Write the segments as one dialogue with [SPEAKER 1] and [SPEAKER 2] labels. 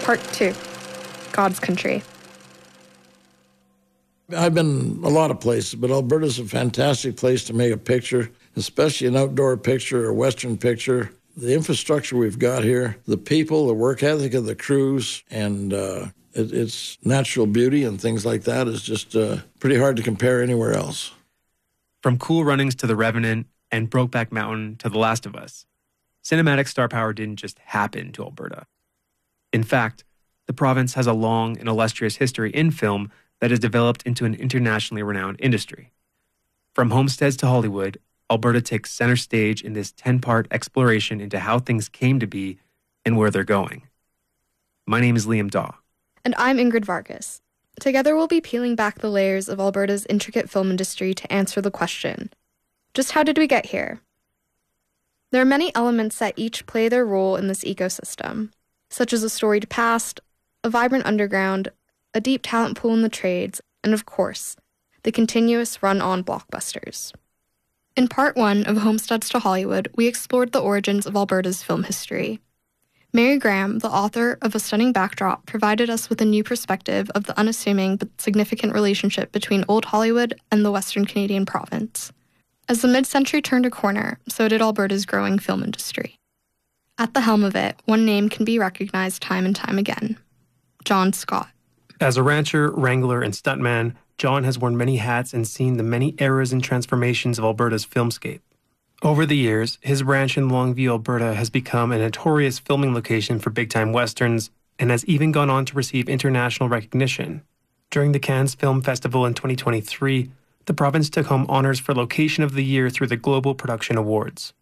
[SPEAKER 1] Part 2, God's Country.
[SPEAKER 2] I've been a lot of places, but Alberta's a fantastic place to make a picture, especially an outdoor picture or Western picture. The infrastructure we've got here, the people, the work ethic of the crews, and its natural beauty and things like that is just pretty hard to compare anywhere else.
[SPEAKER 3] From Cool Runnings to The Revenant and Brokeback Mountain to The Last of Us, cinematic star power didn't just happen to Alberta. In fact, the province has a long and illustrious history in film that has developed into an internationally renowned industry. From homesteads to Hollywood, Alberta takes center stage in this 10-part exploration into how things came to be and where they're going. My name is Liam Daw.
[SPEAKER 1] And I'm Ingrid Vargas. Together we'll be peeling back the layers of Alberta's intricate film industry to answer the question, just how did we get here? There are many elements that each play their role in this ecosystem, such as a storied past, a vibrant underground, a deep talent pool in the trades, and of course, the continuous run-on blockbusters. In Part 1 of Homesteads to Hollywood, we explored the origins of Alberta's film history. Mary Graham, the author of A Stunning Backdrop, provided us with a new perspective of the unassuming but significant relationship between Old Hollywood and the Western Canadian province. As the mid-century turned a corner, so did Alberta's growing film industry. At the helm of it, one name can be recognized time and time again: John Scott.
[SPEAKER 3] As a rancher, wrangler, and stuntman, John has worn many hats and seen the many eras and transformations of Alberta's filmscape. Over the years, his ranch in Longview, Alberta has become a notorious filming location for big-time westerns and has even gone on to receive international recognition. During the Cannes Film Festival in 2023, the province took home honors for Location of the Year through the Global Production Awards.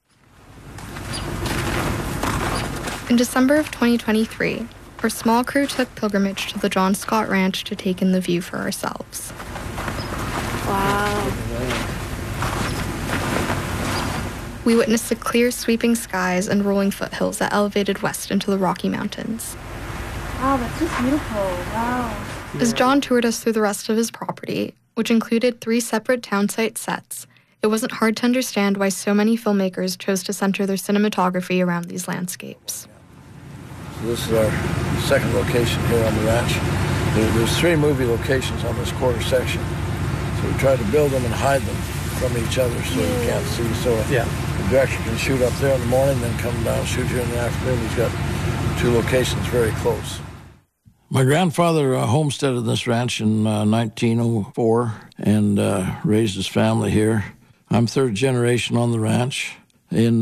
[SPEAKER 1] In December of 2023, our small crew took pilgrimage to the John Scott Ranch to take in the view for ourselves.
[SPEAKER 4] Wow.
[SPEAKER 1] We witnessed the clear, sweeping skies and rolling foothills that elevated west into the Rocky Mountains.
[SPEAKER 4] Wow, that's just beautiful. Wow.
[SPEAKER 1] As John toured us through the rest of his property, which included 3 separate townsite sets, it wasn't hard to understand why so many filmmakers chose to center their cinematography around these landscapes.
[SPEAKER 2] So this is our second location here on the ranch. There's 3 movie locations on this quarter section. So we tried to build them and hide them from each other so you can't see. So the director can shoot up there in the morning, then come down, shoot here in the afternoon. He's got 2 locations very close. My grandfather homesteaded this ranch in 1904 and raised his family here. I'm 3rd generation on the ranch. In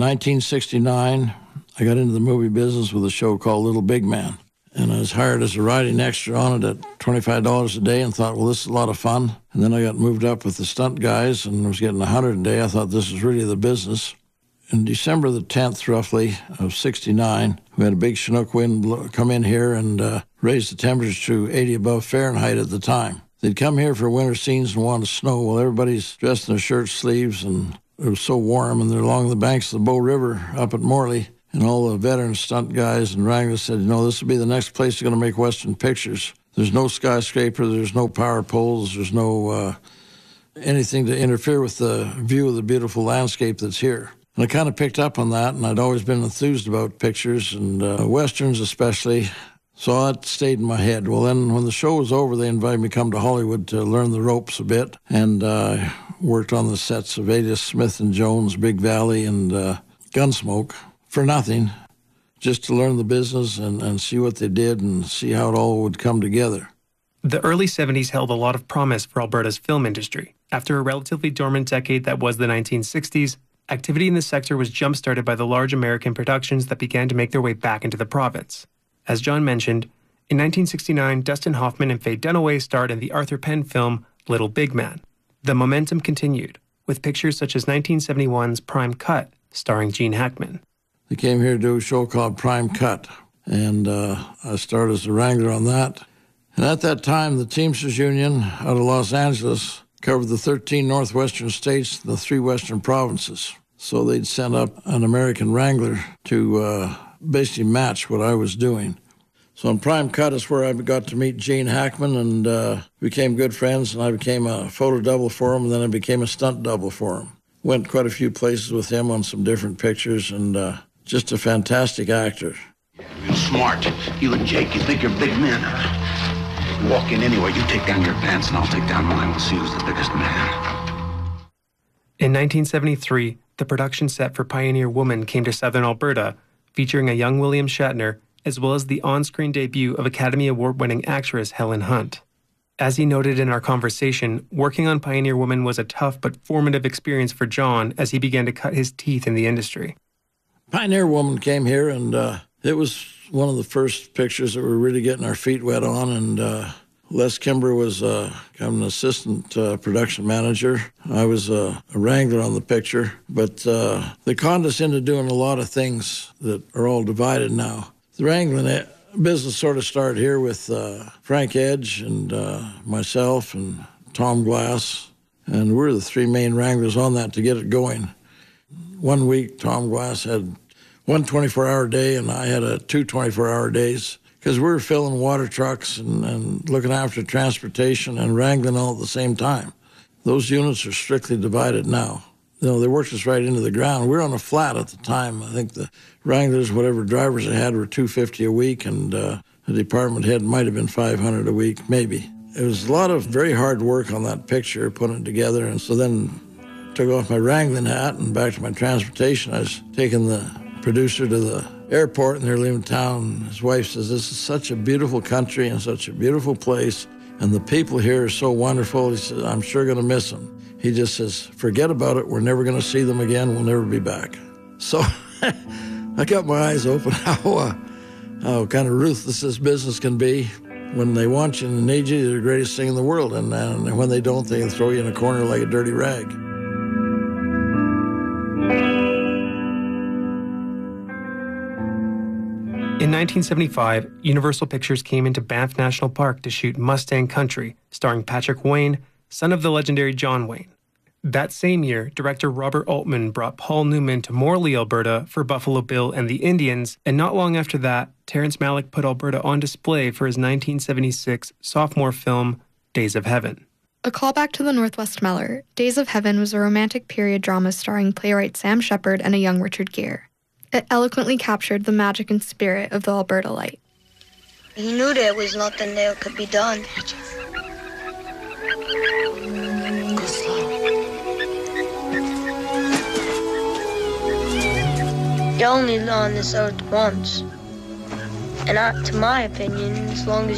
[SPEAKER 2] 1969, I got into the movie business with a show called Little Big Man. And I was hired as a writing extra on it at $25 a day and thought, well, this is a lot of fun. And then I got moved up with the stunt guys and was getting $100 a day. I thought this is really the business. In December the 10th, roughly, of 69, we had a big Chinook wind come in here and raise the temperature to 80 above Fahrenheit at the time. They'd come here for winter scenes and wanted snow. Well, everybody's dressed in their shirt sleeves, and it was so warm, and they're along the banks of the Bow River up at Morley. And all the veteran stunt guys and wranglers said, this will be the next place you're going to make Western pictures. There's no skyscraper, there's no power poles, there's no anything to interfere with the view of the beautiful landscape that's here. And I kind of picked up on that, and I'd always been enthused about pictures, and Westerns especially, so that stayed in my head. Well, then when the show was over, they invited me to come to Hollywood to learn the ropes a bit, and worked on the sets of Ada Smith and Jones, Big Valley, and Gunsmoke. For nothing, just to learn the business and see what they did and see how it all would come together.
[SPEAKER 3] The early 70s held a lot of promise for Alberta's film industry. After a relatively dormant decade that was the 1960s, activity in the sector was jump-started by the large American productions that began to make their way back into the province. As John mentioned, in 1969, Dustin Hoffman and Faye Dunaway starred in the Arthur Penn film Little Big Man. The momentum continued, with pictures such as 1971's Prime Cut, starring Gene Hackman.
[SPEAKER 2] They came here to do a show called Prime Cut, and I started as a wrangler on that. And at that time, the Teamsters Union out of Los Angeles covered the 13 northwestern states and the 3 western provinces. So they'd send up an American wrangler to basically match what I was doing. So on Prime Cut is where I got to meet Gene Hackman and became good friends, and I became a photo double for him, and then I became a stunt double for him. Went quite a few places with him on some different pictures, and just a fantastic actor.
[SPEAKER 5] We'll smart. You and Jake, you think you're big men. You walk in anywhere, you take down your pants and I'll take down mine. We'll see who's the biggest man.
[SPEAKER 3] In 1973, the production set for Pioneer Woman came to southern Alberta, featuring a young William Shatner, as well as the on-screen debut of Academy Award-winning actress Helen Hunt. As he noted in our conversation, working on Pioneer Woman was a tough but formative experience for John as he began to cut his teeth in the industry.
[SPEAKER 2] Pioneer Woman came here, and it was one of the first pictures that we were really getting our feet wet on, and Les Kimber was kind of an assistant production manager. I was a wrangler on the picture, but they conned us into doing a lot of things that are all divided now. The wrangling business sort of started here with Frank Edge and myself and Tom Glass, and we're the three main wranglers on that to get it going. One week, Tom Glass had one 24-hour day, and I had two 24-hour days, because we were filling water trucks and looking after transportation and wrangling all at the same time. Those units are strictly divided now. You know, they worked us right into the ground. We were on a flat at the time. I think the wranglers, whatever drivers they had, were $250 a week, and the department head might have been $500 a week, maybe. It was a lot of very hard work on that picture, putting it together, and so then took off my wrangling hat and back to my transportation. I was taking the producer to the airport, and they're leaving town. His wife says, "This is such a beautiful country and such a beautiful place, and the people here are so wonderful." He says, "I'm sure going to miss them." He just says, "Forget about it. We're never going to see them again. We'll never be back." So I got my eyes open how kind of ruthless this business can be. When they want you and need you, they're the greatest thing in the world, and when they don't, they can throw you in a corner like a dirty rag.
[SPEAKER 3] In 1975, Universal Pictures came into Banff National Park to shoot Mustang Country, starring Patrick Wayne, son of the legendary John Wayne. That same year, director Robert Altman brought Paul Newman to Morley, Alberta for Buffalo Bill and the Indians, and not long after that, Terrence Malick put Alberta on display for his 1976 sophomore film, Days of Heaven.
[SPEAKER 1] A callback to the Northwest Meller, Days of Heaven was a romantic period drama starring playwright Sam Shepard and a young Richard Gere. It eloquently captured the magic and spirit of the Alberta Light.
[SPEAKER 6] He knew there was nothing there could be done.
[SPEAKER 7] Go slow.
[SPEAKER 6] You're only on this earth once. And to my opinion, as long as